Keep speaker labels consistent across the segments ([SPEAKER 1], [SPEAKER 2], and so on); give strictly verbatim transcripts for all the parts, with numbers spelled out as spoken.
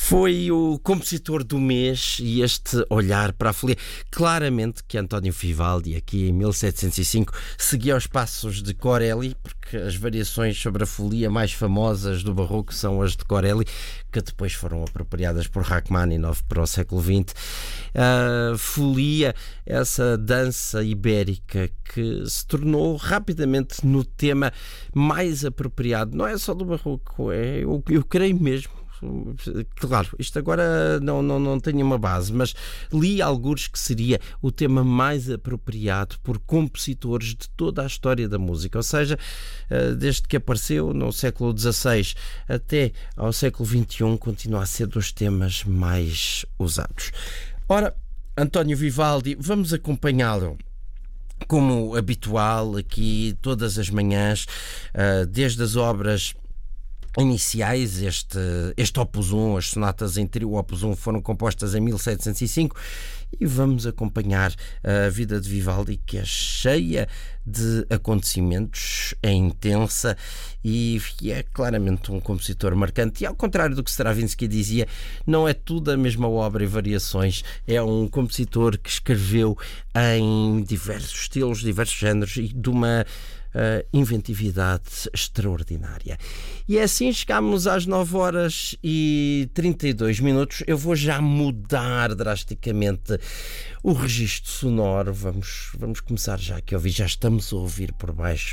[SPEAKER 1] Foi o compositor do mês e este olhar para a folia. Claramente que António Vivaldi, aqui em mil setecentos e cinco, seguia os passos de Corelli, porque as variações sobre a folia mais famosas do barroco são as de Corelli, que depois foram apropriadas por Rachmaninoff para o século vinte. A folia, essa dança ibérica que se tornou rapidamente no tema mais apropriado, não é só do barroco, é, eu, eu creio mesmo. Claro, isto agora não, não, não tem uma base, mas li algures que seria o tema mais apropriado por compositores de toda a história da música, ou seja, desde que apareceu no século dezasseis até ao século vinte e um, continua a ser dos temas mais usados. Ora, António Vivaldi, vamos acompanhá-lo como habitual aqui todas as manhãs, desde as obras iniciais. Este, este Opus um, as sonatas em trio Opus um foram compostas em mil setecentos e cinco e vamos acompanhar a vida de Vivaldi, que é cheia de acontecimentos, é intensa e é claramente um compositor marcante. E ao contrário do que Stravinsky dizia, não é tudo a mesma obra e variações, é um compositor que escreveu em diversos estilos, diversos géneros e de uma Uh, inventividade extraordinária. E é assim, chegámos às nove horas e trinta e dois minutos. Eu vou já mudar drasticamente o registro sonoro. Vamos, vamos começar já aqui a ouvir. Já estamos a ouvir por baixo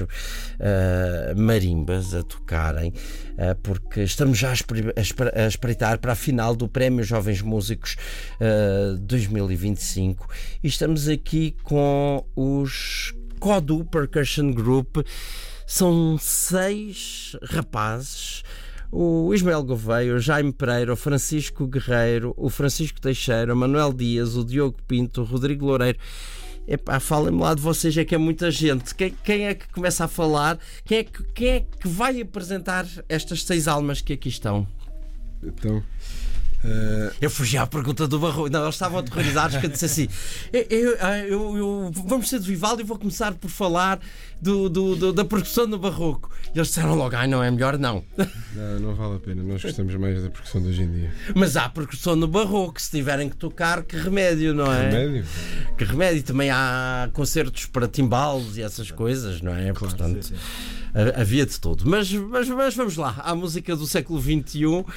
[SPEAKER 1] uh, marimbas a tocarem, uh, porque estamos já a, espre- a, espe- a espreitar para a final do Prémio Jovens Músicos uh, dois mil e vinte e cinco e estamos aqui com os Kodu Percussion Group. São seis rapazes: o Ismael Gouveia, o Jaime Pereira, o Francisco Guerreiro, o Francisco Teixeira, o Manuel Dias, o Diogo Pinto, o Rodrigo Loureiro. Epá, falem-me lá de vocês, é que é muita gente. Quem, quem é que começa a falar? Quem é que, quem é que vai apresentar estas seis almas que aqui estão?
[SPEAKER 2] Então... Uh...
[SPEAKER 1] Eu fugi à pergunta do Barroco. Não, eles estavam aterrorizados, que eu disse assim: eu, eu, eu, eu, vamos ser de Vivaldi e vou começar por falar do, do, do, da percussão do Barroco. E eles disseram logo: ai, não é melhor, não.
[SPEAKER 2] Não, não vale a pena, nós gostamos mais da percussão de hoje em dia.
[SPEAKER 1] Mas há percussão no Barroco, se tiverem que tocar, que remédio, não é?
[SPEAKER 2] Remédio?
[SPEAKER 1] Que remédio. Também há concertos para timbalos e essas coisas, não é?
[SPEAKER 2] Claro,
[SPEAKER 1] portanto,
[SPEAKER 2] sim, sim.
[SPEAKER 1] Havia de todo. Mas, mas, mas vamos lá, à música do século vinte e um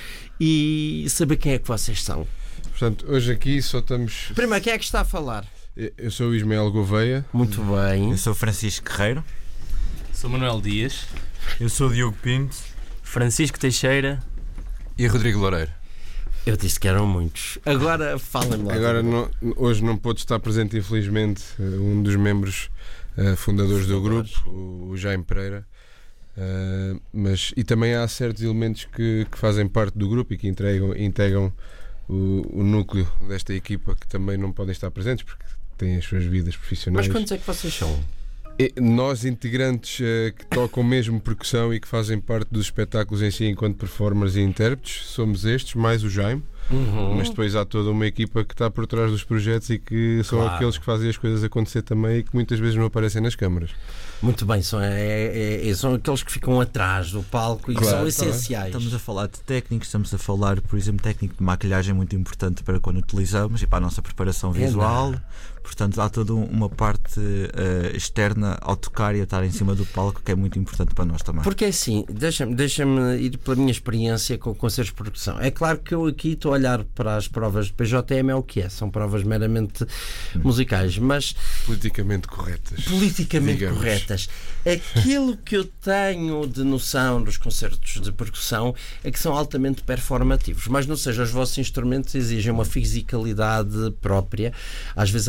[SPEAKER 1] e saber quem é que vocês são.
[SPEAKER 2] Portanto, hoje aqui só estamos...
[SPEAKER 1] Primeiro, quem é que está a falar?
[SPEAKER 2] Eu sou o Ismael Gouveia.
[SPEAKER 1] Muito bem.
[SPEAKER 3] Eu sou o Francisco Guerreiro.
[SPEAKER 4] Sou Manuel Dias.
[SPEAKER 3] Eu sou o Diogo Pinto.
[SPEAKER 4] Francisco Teixeira.
[SPEAKER 5] E Rodrigo Loureiro.
[SPEAKER 1] Eu disse que eram muitos. Agora falem-me lá.
[SPEAKER 2] Agora, não, hoje não pôde estar presente, infelizmente, um dos membros uh, fundadores do grupo, o, o Jaime Pereira. Uh, mas, e também há certos elementos que, que fazem parte do grupo e que entregam, integram o, o núcleo desta equipa, que também não podem estar presentes porque têm as suas vidas profissionais.
[SPEAKER 1] Mas quantos é que vocês são?
[SPEAKER 2] E nós, integrantes uh, que tocam mesmo percussão e que fazem parte dos espetáculos em si enquanto performers e intérpretes, somos estes, mais o Jaime. Uhum. Mas depois há toda uma equipa que está por trás dos projetos e que são
[SPEAKER 1] claro. Aqueles
[SPEAKER 2] que fazem as coisas acontecer também e que muitas vezes não aparecem nas câmaras.
[SPEAKER 1] Muito bem, são, é, é, são aqueles que ficam atrás do palco e que
[SPEAKER 2] claro,
[SPEAKER 1] são essenciais.
[SPEAKER 3] Estamos a falar de técnicos, estamos a falar, por exemplo, técnico de maquilhagem muito importante para quando utilizamos e para a nossa preparação visual. É Portanto, há toda uma parte uh, externa ao tocar e a estar em cima do palco que é muito importante para nós também.
[SPEAKER 1] Porque assim, deixa-me, deixa-me ir pela minha experiência com concertos de percussão. É claro que eu aqui estou a olhar para as provas de P J M, é o que é, são provas meramente musicais, mas
[SPEAKER 2] politicamente corretas.
[SPEAKER 1] Politicamente
[SPEAKER 2] digamos.
[SPEAKER 1] corretas. Aquilo que eu tenho de noção dos concertos de percussão é que são altamente performativos, mas não seja, os vossos instrumentos exigem uma fisicalidade própria, às vezes